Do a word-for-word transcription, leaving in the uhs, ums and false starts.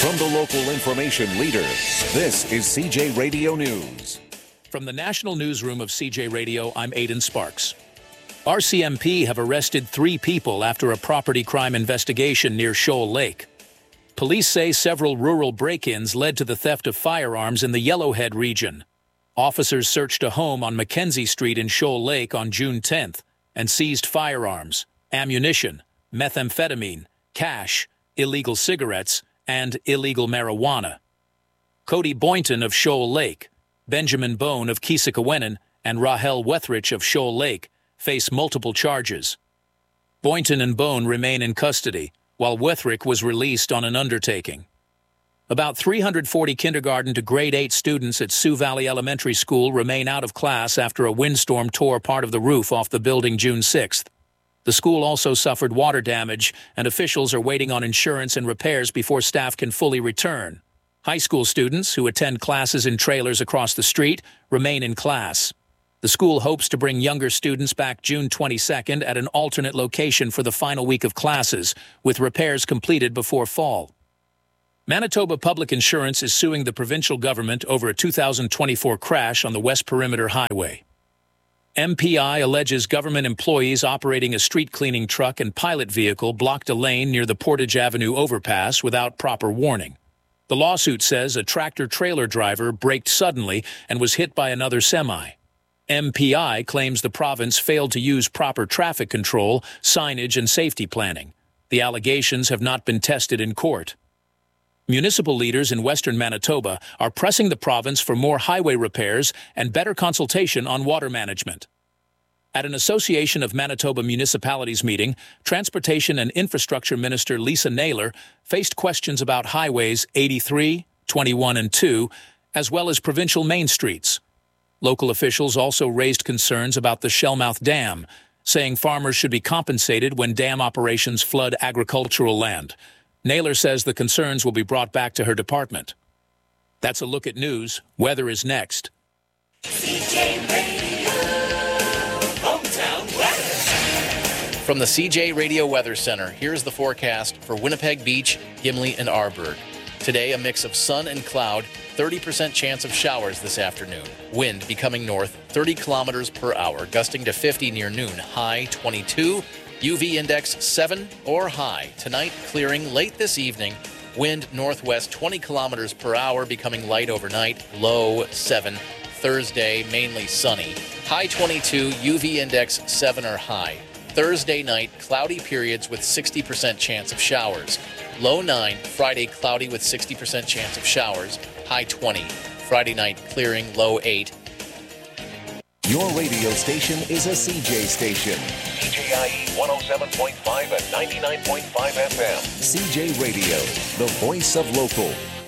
From the local information leader, this is C J Radio News. From the National Newsroom of C J Radio, I'm Aidan Sparks. R C M P have arrested three people after a property crime investigation near Shoal Lake. Police say several rural break-ins led to the theft of firearms in the Yellowhead region. Officers searched a home on Mackenzie Street in Shoal Lake on June tenth and seized firearms, ammunition, methamphetamine, cash, illegal cigarettes, and illegal marijuana. Cody Boynton of Shoal Lake, Benjamin Bone of Keesikawenan, and Rahel Wethrich of Shoal Lake face multiple charges. Boynton and Bone remain in custody, while Wethrich was released on an undertaking. About three hundred forty kindergarten to grade eight students at Sioux Valley Elementary School remain out of class after a windstorm tore part of the roof off the building June sixth. The school also suffered water damage, and officials are waiting on insurance and repairs before staff can fully return. High school students, who attend classes in trailers across the street, remain in class. The school hopes to bring younger students back June twenty-second at an alternate location for the final week of classes, with repairs completed before fall. Manitoba Public Insurance is suing the provincial government over a two thousand twenty-four crash on the West Perimeter Highway. M P I alleges government employees operating a street cleaning truck and pilot vehicle blocked a lane near the Portage Avenue overpass without proper warning. The lawsuit says a tractor-trailer driver braked suddenly and was hit by another semi. M P I claims the province failed to use proper traffic control, signage, and safety planning. The allegations have not been tested in court. Municipal leaders in western Manitoba are pressing the province for more highway repairs and better consultation on water management. At an Association of Manitoba Municipalities meeting, Transportation and Infrastructure Minister Lisa Naylor faced questions about highways eighty-three, twenty-one, and two, as well as provincial main streets. Local officials also raised concerns about the Shellmouth Dam, saying farmers should be compensated when dam operations flood agricultural land. Naylor says the concerns will be brought back to her department. That's a look at news. Weather is next. C J Radio, hometown weather. From the C J Radio Weather Center, here's the forecast for Winnipeg Beach, Gimli, and Arborg. Today, a mix of sun and cloud, thirty percent chance of showers this afternoon. Wind becoming north, thirty kilometers per hour, gusting to fifty near noon, high twenty-two. U V index seven or high. Tonight, clearing late this evening. Wind northwest twenty kilometers per hour, becoming light overnight, low seven. Thursday, mainly sunny. High twenty-two, U V index seven or high. Thursday night, cloudy periods with sixty percent chance of showers. Low nine, Friday cloudy with sixty percent chance of showers. High twenty. Friday night clearing, low eight. Your radio station is a C J station. C J I E one oh seven point five and ninety-nine point five F M. C J Radio, the voice of local.